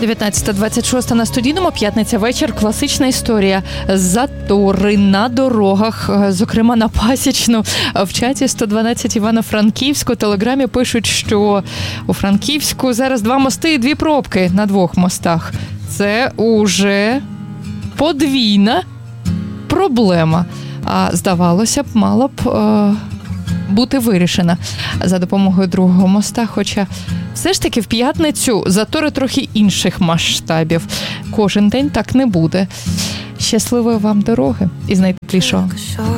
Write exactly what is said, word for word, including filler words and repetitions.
дев'ятнадцята двадцять шість на Студійному, п'ятниця вечір, класична історія. Затори на дорогах, зокрема на Пасічну. В чаті сто дванадцять Івано-Франківську, в Телеграмі пишуть, що у Франківську зараз два мости і дві пробки на двох мостах. Це уже подвійна проблема. А здавалося б, мала б е- бути вирішена за допомогою другого моста, хоча все ж таки в п'ятницю затори трохи інших масштабів. Кожен день так не буде. Щасливої вам дороги і з найтеплішого.